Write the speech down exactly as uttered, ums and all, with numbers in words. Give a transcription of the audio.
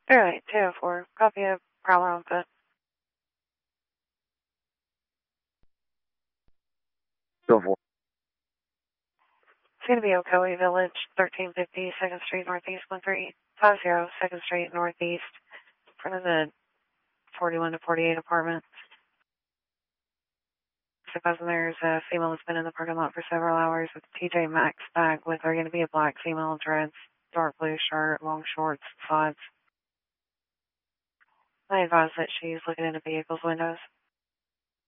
Alright, two oh four. Copy a prowler on foot. two oh four. It's going to be Ocoee Village, thirteen fifty second Street Northeast, one three five zero second Street Northeast, in front of the forty-one to forty-eight apartment. Supposing there's a female that's been in the parking lot for several hours with a T J Maxx bag with her, going to be a black female, dreads, dark blue shirt, long shorts, slides. I advise that she's looking into vehicles' windows.